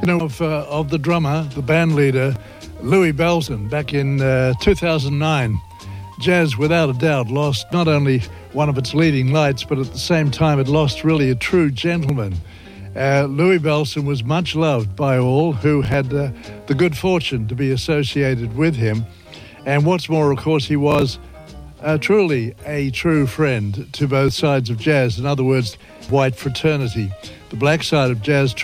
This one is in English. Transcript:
of the drummer, the band leader, Louis Bellson, back in 2009. Jazz, without a doubt, lost not only one of its leading lights, but at the same time it lost really a true gentleman. Louis Bellson was much loved by all who had the good fortune to be associated with him. And what's more, of course, he was truly a true friend to both sides of jazz. In other words, white fraternity. The black side of jazz